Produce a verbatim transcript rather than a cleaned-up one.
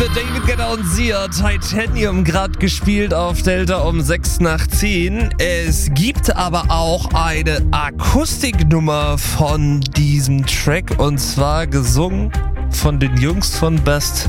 für David Guetta und Sia, Titanium, gerade gespielt auf Delta um sechs nach zehn. Es gibt aber auch eine Akustiknummer von diesem Track und zwar gesungen von den Jungs von Bastille.